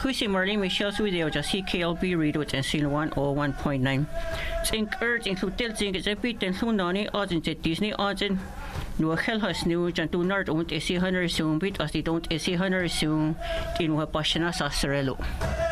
Huisi Marlene Michelle's video just CKLB read with Ensil 101.9. Think urge include tilting is a bit and Lunani odds in Disney odds in no hell has new and do not own a sea hunter soon bit as they don't a sea hunter soon in what Pashana Sasarello.